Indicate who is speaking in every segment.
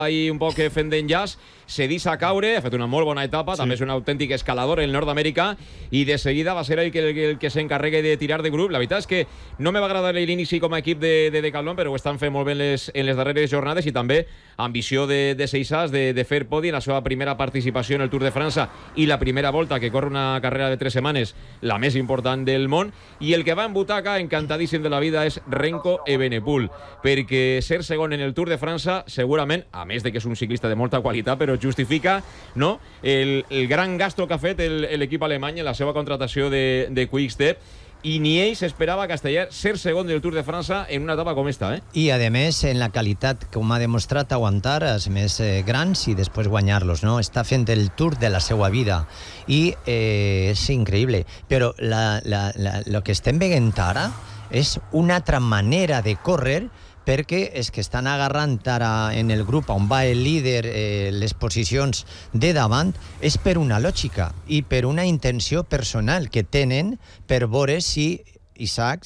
Speaker 1: ahí un poc fent d'enllaç, se deixa caure, ha fet una molt bona etapa, també és un autèntic escalador en Nord-Amèrica, i de seguida va ser el que s'encarregui de tirar de grup. La veritat és que no me va agradar l'inici com a equip de Decathlon, però ho estan fent molt bé en les darreres jornades, i també ambició de Seixas de fer podi en la seva primera participació en el Tour de França i la primera volta, que corre una carrera de 3 setmanes, la més important del món. I el que va en butaca, encantadíssim de la vida, és Renko Evenepoel, perquè ser segon en el Tour de França, segurament, a més de que és un ciclista de molta qualitat, però justifica, no, el gran gasto que ha fet l'equip alemany en la seva contratació de Quick-Step, i ni ell s'esperava a Castellar ser segon del Tour de França en una etapa com esta,
Speaker 2: I, a més, en la qualitat, com ha demostrat, aguantar els més grans i després guanyar-los, no? Està fent el Tour de la seva vida i és increïble. Però el que estem veient ara és una altra manera de córrer, perquè és que estan agarrant ara en el grup on va el líder les posicions de davant, és per una lògica i per una intenció personal que tenen per veure si Isaac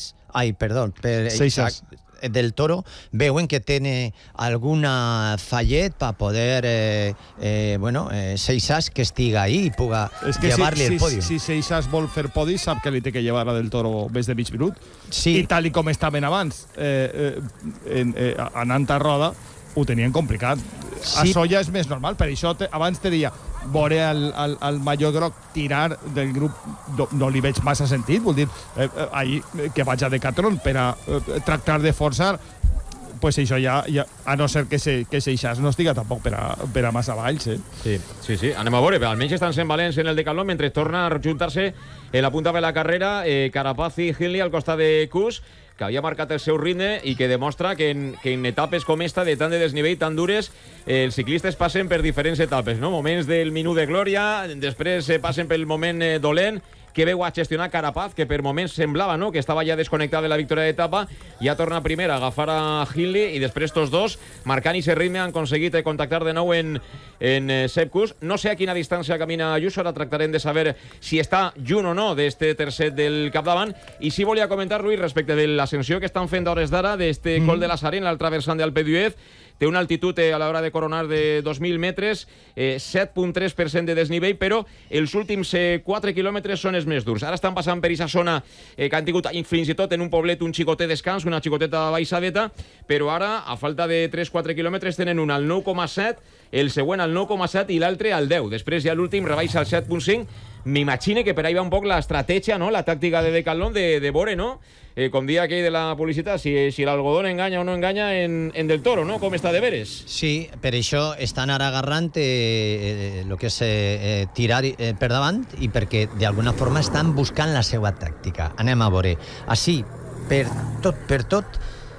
Speaker 2: del Toro veuen que té alguna fallet per poder Seixas que estiga ahí i puga llevar-li el podi.
Speaker 3: Si Seixas vol fer podi, sap que li té que llevar a del Toro més de mig minut.
Speaker 2: Sí.
Speaker 3: I tal com estaven abans anant a roda, ho tenien complicat. Sí. A Solla és més normal, per això abans te deia, veure el mallot groc tirar del grup no li veig massa sentit, vol dir que vaig a Decathlon per a tractar de forçar, pues això ja a no ser que Seixas no estiga tampoc per a massa valls.
Speaker 1: Sí, anem a veure, almenys estan sent valents en el Decathlon mentre torna a juntar-se en la punta de la carrera Carapaz i Hindley al costat de Kuss, que havia marcat el seu ritme i que demostra que en etapes com esta, de tant de desnivell, tan dures, els ciclistes passen per diferents etapes, no? Moments del minut de glòria, després passen pel moment dolent, que veu a gestionar Carapaz, que per moments semblava, no?, que estava ja desconnectat de la victòria d'etapa, ja torna primer a agafar a Hindley, i després tots dos, marcant aquest ritme, han aconseguit contactar de nou en Sepp Kuss. No sé a quina distància camina Ayuso, ara tractarem de saber si està junt o no d'este tercer del capdavant. I sí volia comentar, Luis, respecte de l'ascensió que estan fent a hores d'ara d'este col de la Sarena, l'altre versant d'Alpe d'Huez. Té una altitud a l'hora de coronar de 2.000 metres, 7,3% de desnivell, però els últims 4 quilòmetres són els més durs. Ara estan passant per aquesta zona que han tingut fins i tot en un poblet un xicotet descans, una xicoteta baixadeta, però ara, a falta de 3-4 quilòmetres, tenen un al 9,7, el següent al 9,7 i l'altre al 10. Després ja l'últim rebaixa al 7,5. M'imagine que per ahí va un poc l'estratègia, no?, la tàctica de Decathlon de veure, no?, com dia aquell de la publicitat, si l'algodón enganya o no enganya en del Toro, no?, com està de veres.
Speaker 2: Sí, per això estan ara agarrant el que és tirar per davant, i perquè d'alguna forma estan buscant la seva tàctica. Anem a veure. Així, per tot,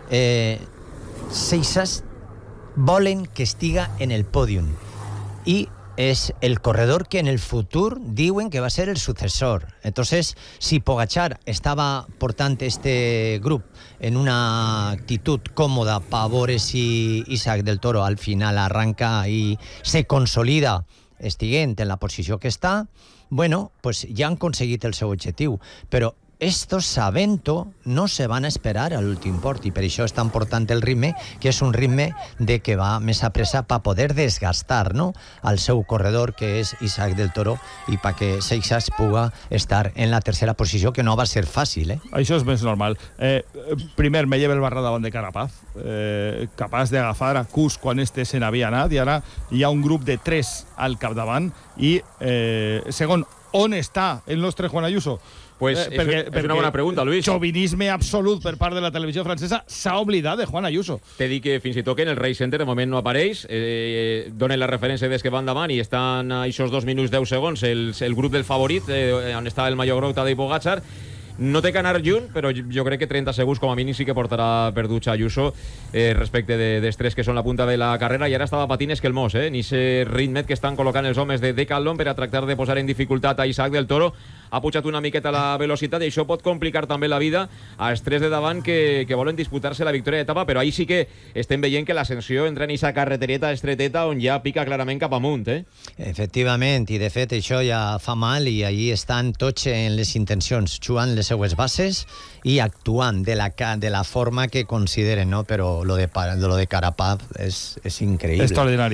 Speaker 2: Seixas volen que estiga en el pòdium, i es el corredor que en el futur diuen que va a ser el sucesor. Entonces, si Pogačar estaba portant este grup en una actitud còmoda para veure si Isaac del Toro al final arranca i se consolida estiguent en la posició que està, bueno, pues ja han aconseguit el seu objectiu, però estos, sabent-ho, no se van a esperar a l'últim port, i per això estan portant el ritme, que és un ritme de que va més a pressa per poder desgastar, no?, el seu corredor, que és Isaac del Toro, i perquè Seixas puga estar en la tercera posició, que no va ser fàcil,
Speaker 3: Això és més normal. Primer me lleva el barra davant de Carapaz, capaç d'agafar a Kuss quan este se n'havia anat, i ara hi ha un grup de 3 al capdavant, i segon, on està el nostre Juan Ayuso?
Speaker 1: Pues és una bona pregunta, Luis.
Speaker 3: Xovinisme absolut per part de la televisió francesa. S'ha oblidat de Juan Ayuso.
Speaker 1: T'he dit que fins i tot en el Race Center de moment no apareix. Donen la referència des que van davant i estan a aquests 2 minuts 10 segons el grup del favorit, on està el mallot groc Tadej Pogačar. No té que anar junt, però jo crec que 30 segons com a mínim sí que portarà perduts a Ayuso respecte dels 3 que són la punta de la carrera, i ara estava patint Esquelmós, ni ese ritme que estan col·locant els homes de Decathlon per a tractar de posar en dificultat a Isaac del Toro. Ha pujat una miqueta la velocitat i això pot complicar també la vida als 3 de davant que volen disputar-se la victòria d'etapa, però ahí sí que estem veient que l'ascensió entra en aquesta carretereta estreteta on ja pica clarament cap amunt,
Speaker 2: Efectivament, i de fet això ja fa mal, i allí estan tots en les intencions, jugant les seues bases i actuant de la forma que consideren, no? Però lo de Carapaz és increïble.
Speaker 3: Extraordinari.